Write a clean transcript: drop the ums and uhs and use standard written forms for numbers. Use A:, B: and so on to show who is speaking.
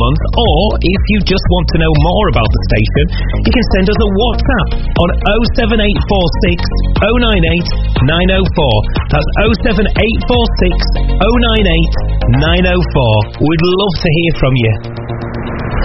A: month, or if you just want to know more about the station, you can send us a WhatsApp on 07846 098 904. That's 07846 098 904. We'd love to hear from you.